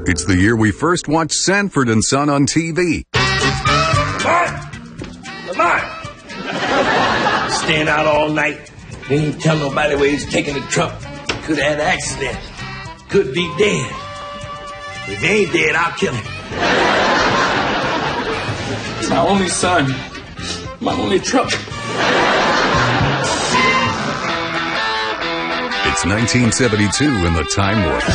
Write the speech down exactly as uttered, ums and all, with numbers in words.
It's the year we first watched Sanford and Son on T V. Lamont! Lamont! Staying out all night. He ain't tell nobody where he's taking the truck. Could have had an accident. Could be dead. If he ain't dead, I'll kill him. He's my only son. My only truck. It's nineteen seventy-two in the Time Warp.